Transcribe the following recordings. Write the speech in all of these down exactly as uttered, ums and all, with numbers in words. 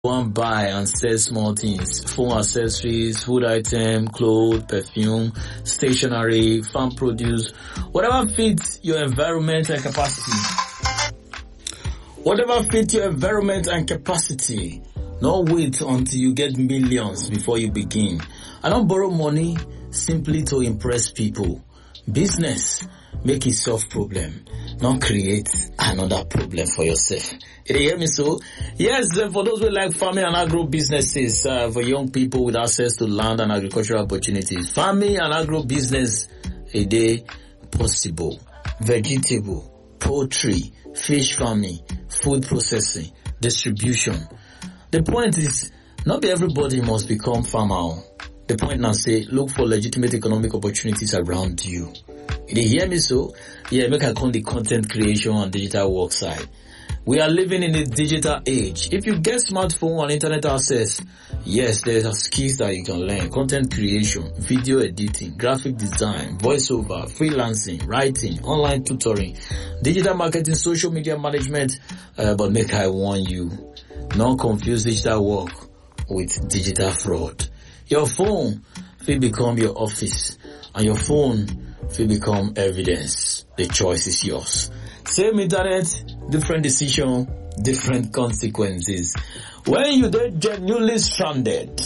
One buy and sell small things, phone accessories, food item, clothes, perfume, stationery, farm produce, whatever fits your environment and capacity. Whatever fits your environment and capacity. Don't wait until you get millions before you begin. I don't borrow money simply to impress people. Business, make it solve problem, not create another problem for yourself. You hear me so? Yes, uh, for those who like farming and agro businesses, uh, for young people with access to land and agricultural opportunities, farming and agro business, a day possible. Vegetable, poultry, fish farming, food processing, distribution. The point is, not everybody must become farmer. The point now say, look for legitimate economic opportunities around you. You hear me so? Yeah, make I call the content creation and digital work side. We are living in a digital age. If you get smartphone and internet access, yes, there are skills that you can learn. Content creation, video editing, graphic design, voiceover, freelancing, writing, online tutoring, digital marketing, social media management. Uh, but make I warn you, don't confuse digital work with digital fraud. Your phone will become your office, and your phone will become evidence. The choice is yours. Same internet, different decision, different consequences. When you get genuinely stranded.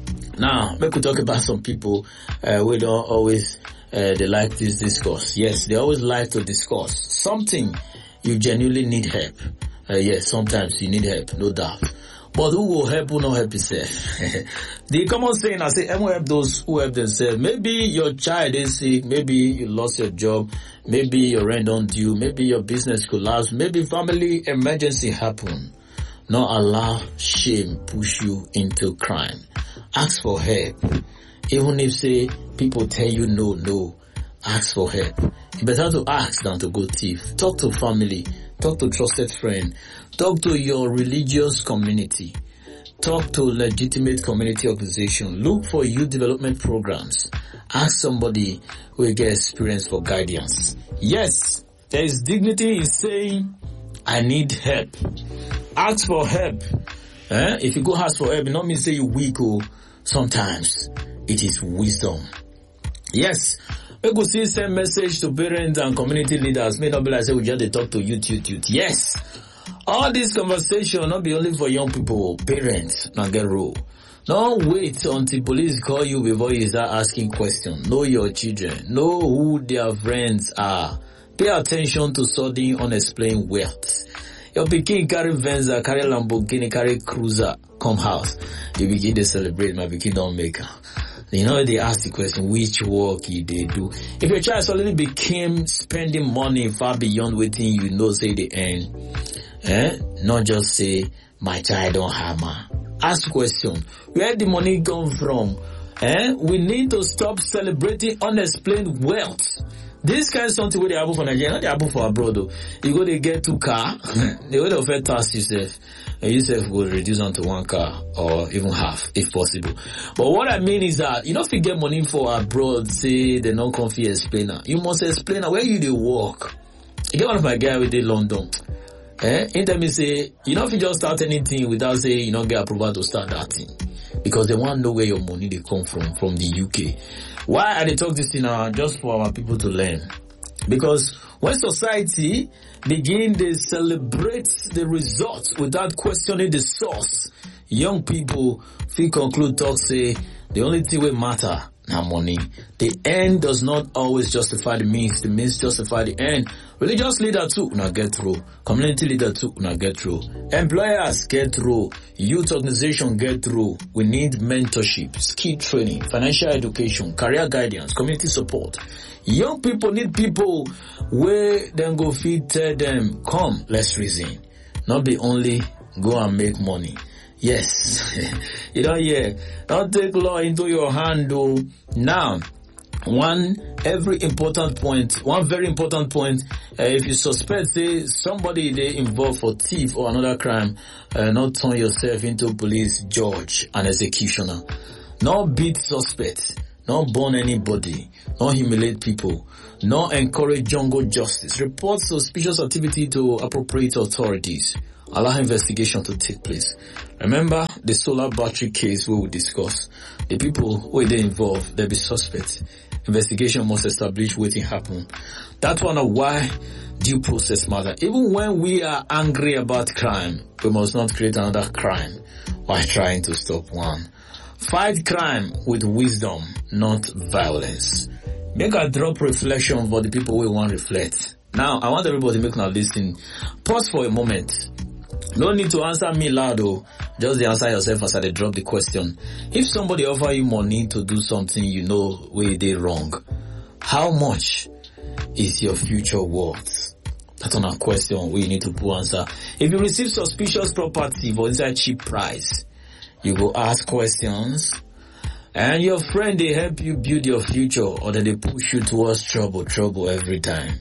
Now, we could talk about some people uh, we don't always uh, they like this discourse. Yes, they always like to discuss something you genuinely need help. Uh, yes, sometimes you need help, no doubt. But who will help, who not help yourself? The common saying, I say, I will help those who help themselves. Maybe your child is sick, maybe you lost your job, maybe your rent don't due, maybe your business collapsed, maybe family emergency happen. Not allow shame push you into crime. Ask for help. Even if say people tell you no, no, ask for help. It's better to ask than to go thief. Talk to family. Talk to trusted friend. Talk to your religious community. Talk to legitimate community organization. Look for youth development programs. Ask somebody who will get experience for guidance. Yes, there is dignity in saying, I need help. Ask for help. Eh? If you go ask for help, it not mean say you weak or sometimes it is wisdom. Yes. We could see send message to parents and community leaders. May not be like say we just talk to youth, youth, youth. Yes. All this conversation not be only for young people, parents, not get rule. Don't wait until police call you before you start asking questions. Know your children. Know who their friends are. Pay attention to sudden unexplained wealth. Your pikin carry Venza, carry Lamborghini, carry Cruiser, come house. You begin to celebrate. My pikin don't make her. You know, they ask the question, which work they do. If your child suddenly became spending money far beyond waiting, you know, say the end. Eh? Not just say, my child don't hammer. Ask question, where the money come from? Eh? We need to stop celebrating unexplained wealth. This kind of something where they happen for Nigeria, not they happen for abroad though. You go to get two car, they will offer tax yourself. And yourself will reduce onto one car or even half if possible. But what I mean is that you don't fit get money for abroad, say they don't come for explainer. You must explain where you dey work. You get one of my guy with the London. Eh? Anytime you say you don't fit just start anything without saying you don't get approval to start that thing. Because they want to know where your money they come from, from the U K. Why I they talk this thing now? Just for our people to learn. Because when society begin to celebrate the results without questioning the source, young people feel conclude talk say the only thing will matter now money. The end does not always justify the means. The means justify the end. Religious leader too not get through. Community leader too not get through. Employers get through. Youth organization get through. We need mentorship, skill training, financial education, career guidance, community support. Young people need people where then go feed tell them, come, let's reason. Not be only go and make money. Yes. You don't hear. Don't take law into your hand though. Now, one every important point, one very important point, uh, if you suspect say somebody they involved for thief or another crime, uh, not turn yourself into police, judge and executioner. Not beat suspects. Not burn anybody, not humiliate people, not encourage jungle justice. Report suspicious activity to appropriate authorities. Allow investigation to take place. Remember the solar battery case we will discuss. The people who they involved, they be suspect. Investigation must establish what happened. That's one of why due process matter. Even when we are angry about crime, we must not create another crime while trying to stop one. Fight crime with wisdom, not violence. Make a drop reflection for the people who want to reflect. Now, I want everybody to make now listen. Pause for a moment. No need to answer me loud though. Just answer yourself as I drop the question. If somebody offer you money to do something you know where they wrong, how much is your future worth? That's on a question we need to put answer. If you receive suspicious property for inside cheap price, you go ask questions. And your friend, they help you build your future, or then they push you towards trouble, trouble every time.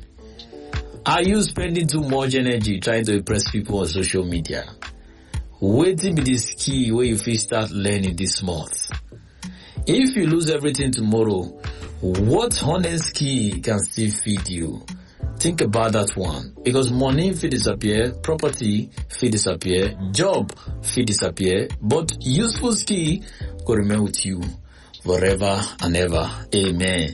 Are you spending too much energy trying to impress people on social media? Waiting be the skill where you feel start learning this month. If you lose everything tomorrow, what honest skill can still feed you? Think about that one. Because money will disappear, property will disappear, job will disappear, but useful skill will remain with you forever and ever. Amen.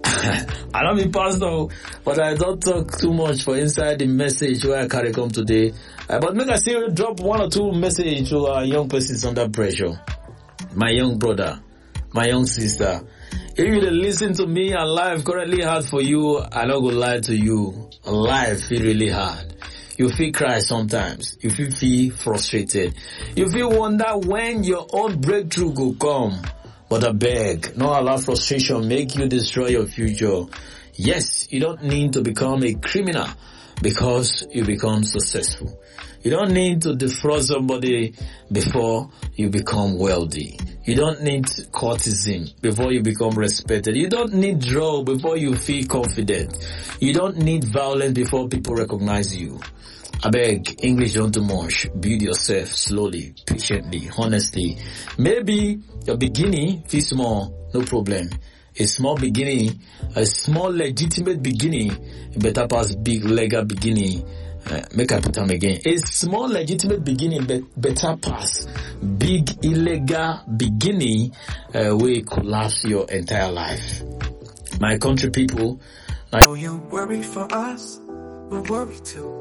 I don't be pastor, but I don't talk too much for inside the message where I carry come today. Uh, but make I still drop one or two message to our young persons under pressure. My young brother, my young sister, if you listen to me and life currently hard for you, I not gonna lie to you. Life feel really hard. You feel cry sometimes. You feel feel frustrated. You feel wonder when your own breakthrough will come. But I beg, not allow frustration make you destroy your future. Yes, you don't need to become a criminal because you become successful. You don't need to defraud somebody before you become wealthy. You don't need courtesan before you become respected. You don't need drug before you feel confident. You don't need violence before people recognize you. I beg, English don't do much. Build yourself slowly, patiently, honestly. Maybe your beginning feels small, no problem. A small beginning, a small legitimate beginning, better pass big legal beginning. Uh, make I put them again. A small legitimate beginning, be- better pass big illegal beginning, uh, will collapse your entire life. My country people, I know you worry for us, we worry too.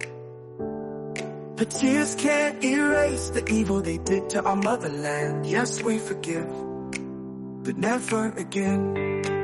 But tears can't erase the evil they did to our motherland. Yes, we forgive, but never again.